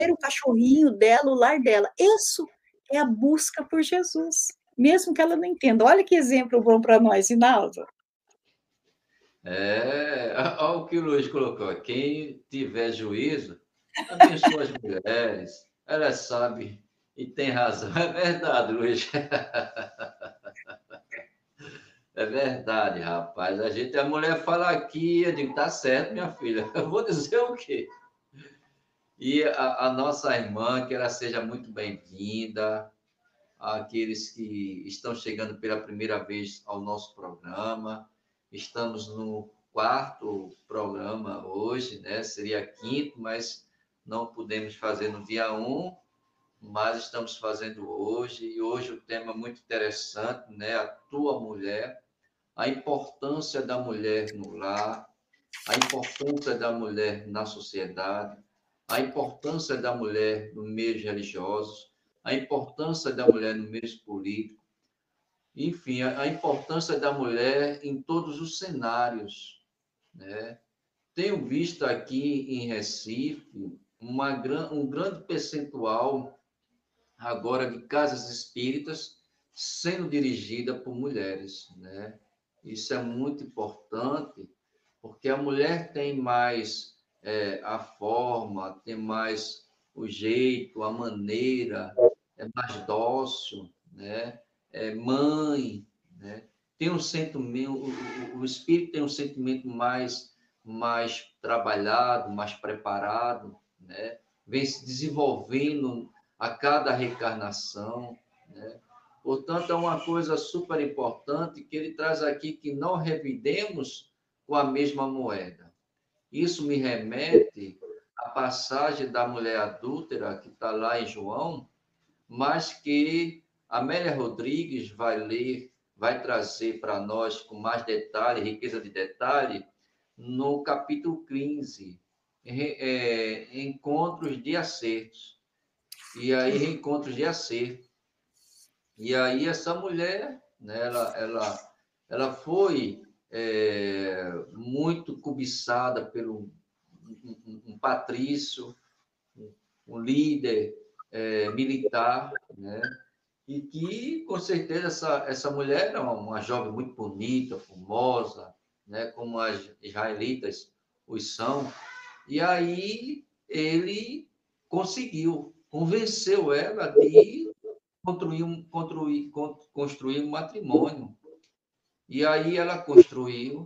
o cachorrinho dela, o lar dela. Isso é a busca por Jesus, mesmo que ela não entenda. Olha que exemplo bom para nós, Inalva. Olha o que o Luiz colocou. Quem tiver juízo, abençoa as mulheres. Ela sabe e tem razão. É verdade, Luiz. É verdade, rapaz. A mulher fala aqui, eu digo, tá certo, minha filha. Eu vou dizer o quê? E a nossa irmã, que ela seja muito bem-vinda, àqueles que estão chegando pela primeira vez ao nosso programa. Estamos no quarto programa hoje, né? Seria quinto, mas não pudemos fazer no dia 1, mas estamos fazendo hoje. E hoje o tema é muito interessante, né? A tua mulher, a importância da mulher no lar, a importância da mulher na sociedade, a importância da mulher no meio religioso, a importância da mulher no meio político, enfim, a importância da mulher em todos os cenários, né? Tenho visto aqui em Recife um grande percentual agora de casas espíritas sendo dirigida por mulheres, né? Isso é muito importante, porque a mulher tem mais a forma, tem mais o jeito, a maneira, é mais dócil, né? É mãe, né? Tem um sentimento, o espírito tem um sentimento mais trabalhado, mais preparado, né? Vem se desenvolvendo a cada reencarnação, né? Portanto, é uma coisa super importante que ele traz aqui, que não revidemos com a mesma moeda. Isso me remete à passagem da mulher adúltera, que está lá em João, mas que Amélia Rodrigues vai ler, vai trazer para nós com mais detalhe, riqueza de detalhe, no capítulo 15, encontros de acertos. E aí, reencontros de acerto. E aí, essa mulher, né, ela foi muito cobiçada pelo um patrício, um líder militar, né? E que, com certeza, essa mulher era uma jovem muito bonita, formosa, né? Como as israelitas os são. E aí ele convenceu ela de construir um matrimônio. E aí ela construiu,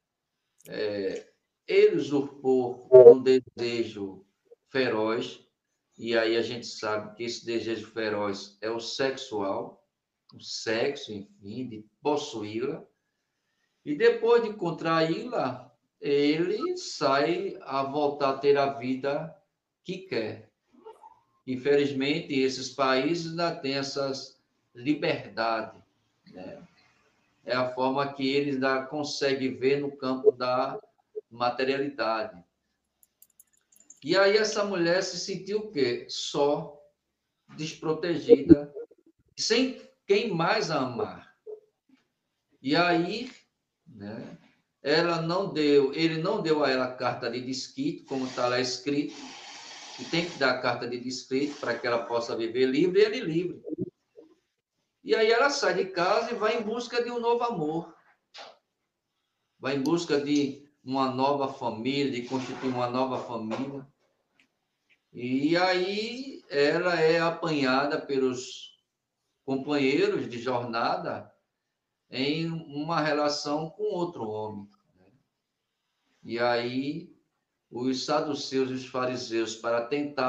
ele usurpou um desejo feroz, e aí a gente sabe que esse desejo feroz é o sexual, o sexo, enfim, de possuí-la, e depois de contraí-la, ele sai a voltar a ter a vida que quer. Infelizmente, esses países ainda têm essas liberdade, né? É a forma que eles ainda conseguem ver no campo da materialidade. E aí essa mulher se sentiu o quê? Só, desprotegida, sem quem mais a amar. E aí, né, ele não deu a ela carta de desquite, como está lá escrito, que tem que dar a carta de desquite para que ela possa viver livre, e ele livre. E aí ela sai de casa e vai em busca de um novo amor. Vai em busca de uma nova família, de constituir uma nova família. E aí ela é apanhada pelos companheiros de jornada em uma relação com outro homem. E aí os saduceus e os fariseus, para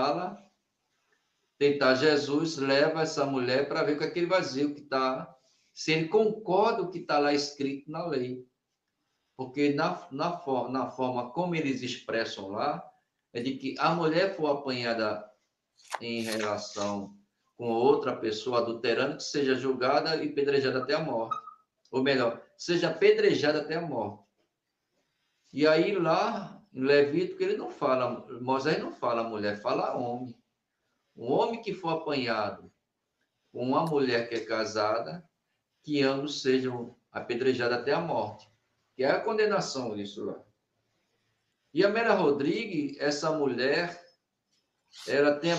tentar Jesus, leva essa mulher para ver com aquele vazio que está, se ele concorda com o que está lá escrito na lei. Porque na forma como eles expressam lá, é de que a mulher for apanhada em relação com outra pessoa adulterando, que seja julgada e pedrejada até a morte. Ou melhor, seja apedrejada até a morte. E aí lá, em Levítico, ele não fala, Moisés não fala mulher, fala homem. Um homem que for apanhado com uma mulher que é casada, que ambos sejam apedrejados até a morte. Que é a condenação disso lá. E a Mera Rodrigues, essa mulher Ela tem